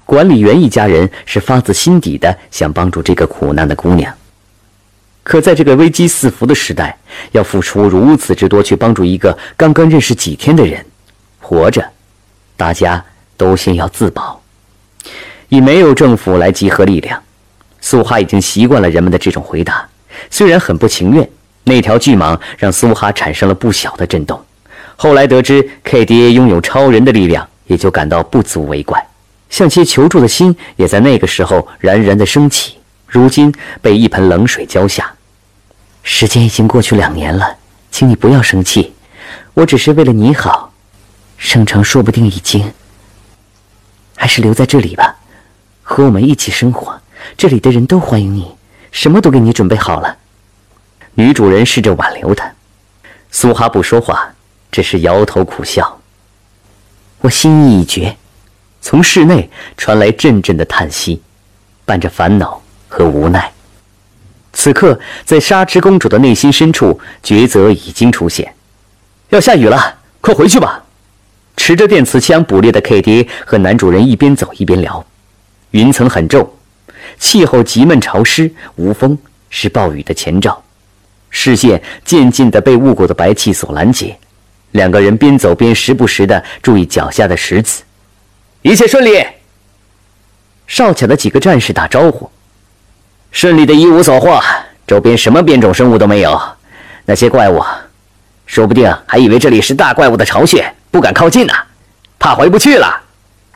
管理员一家人是发自心底的想帮助这个苦难的姑娘。可在这个危机四伏的时代，要付出如此之多去帮助一个刚刚认识几天的人，活着，大家都先要自保。已没有政府来集合力量，苏哈已经习惯了人们的这种回答，虽然很不情愿，那条巨蟒让苏哈产生了不小的震动。后来得知 KDA 拥有超人的力量，也就感到不足为怪，向其求助的心也在那个时候冉冉的升起，如今被一盆冷水浇下。时间已经过去2年了，请你不要生气，我只是为了你好。圣城说不定已经……还是留在这里吧，和我们一起生活，这里的人都欢迎你，什么都给你准备好了。女主人试着挽留他，苏哈不说话，只是摇头苦笑。我心意已决。从室内传来阵阵的叹息，伴着烦恼和无奈。此刻在沙之公主的内心深处，抉择已经出现。要下雨了，快回去吧。持着电磁枪捕猎的 KDA 和男主人一边走一边聊。云层很皱，气候极闷潮湿，无风是暴雨的前兆。视线渐渐地被雾过的白气所拦截，两个人边走边时不时地注意脚下的石子。一切顺利。哨卡的几个战士打招呼。顺利的一无所获，周边什么变种生物都没有。那些怪物，说不定还以为这里是大怪物的巢穴，不敢靠近呢，怕回不去了。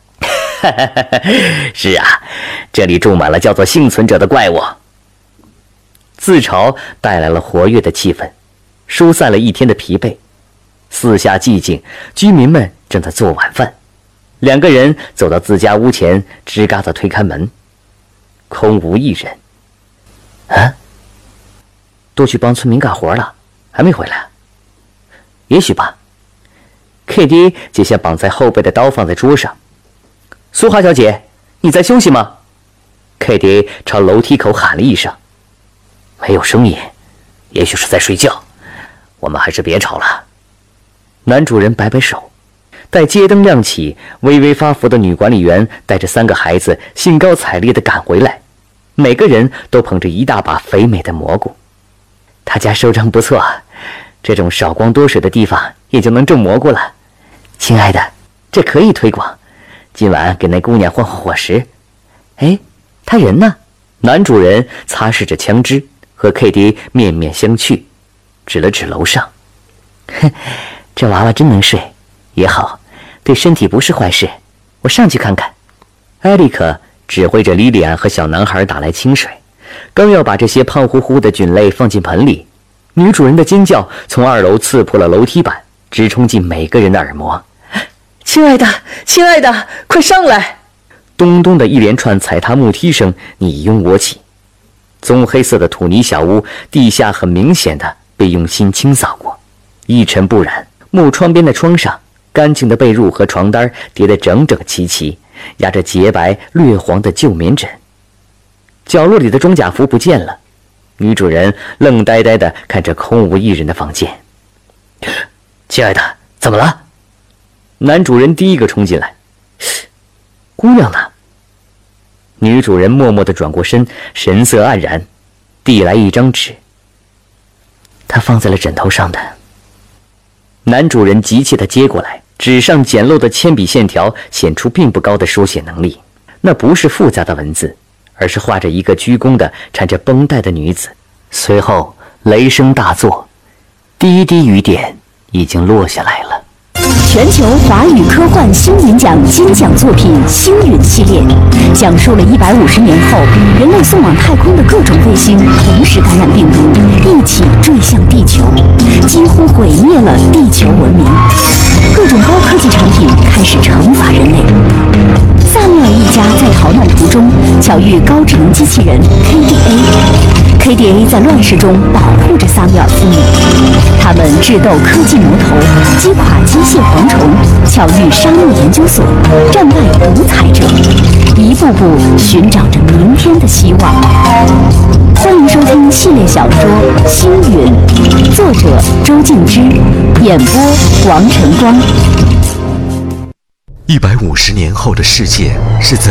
是啊，这里住满了叫做幸存者的怪物。自嘲带来了活跃的气氛，疏散了一天的疲惫。四下寂静，居民们正在做晚饭。两个人走到自家屋前，吱嘎地推开门，空无一人。啊，都去帮村民干活了，还没回来？也许吧。KDA 解下绑在后背的刀，放在桌上。苏哈小姐，你在休息吗？ KDA 朝楼梯口喊了一声。没有声音，也许是在睡觉，我们还是别吵了。男主人摆摆手。待街灯亮起，微微发福的女管理员带着3个孩子兴高采烈地赶回来，每个人都捧着一大把肥美的蘑菇。他家收成不错，这种少光多水的地方也就能种蘑菇了。亲爱的，这可以推广，今晚给那姑娘换换伙食。哎，他人呢？男主人擦拭着枪支，和 KDA 面面相觑，指了指楼上。哼，这娃娃真能睡，也好，对身体不是坏事。我上去看看。艾利克指挥着莉莉安和小男孩打来清水，刚要把这些胖乎乎的菌类放进盆里，女主人的尖叫从2楼刺破了楼梯板，直冲进每个人的耳膜。亲爱的，亲爱的，快上来！咚咚的一连串踩踏木梯声你拥我起。棕黑色的土泥小屋地下很明显的被用心清扫过，一尘不染。木窗边的窗上，干净的被褥和床单叠得整整齐齐，压着洁白略黄的旧棉枕。角落里的装甲服不见了，女主人愣呆呆地看着空无一人的房间。亲爱的，怎么了？男主人第一个冲进来。姑娘呢？女主人默默地转过身，神色黯然，递来一张纸。她放在了枕头上的。男主人急切地接过来，纸上简陋的铅笔线条显出并不高的书写能力。那不是复杂的文字，而是画着一个鞠躬的缠着绷带的女子。随后雷声大作，第一滴雨点已经落下来了。 全球华语科幻星云奖金奖作品《星云》系列，讲述了150年后人类送往太空的各种卫星同时感染病毒，一起坠向地球，几乎毁灭了地球文明。各种高科技产品开始惩罚人类。萨缪尔一家在逃难途中巧遇高智能机器人 KDA。KDA 在乱世中保护着萨缪尔父母，他们智斗科技魔头，击垮机械蝗虫，巧遇沙漠研究所，战败独裁者，一步步寻找着明天的希望。欢迎收听系列小说《星云》，作者周静之，演播王晨光。 150年后的世界是怎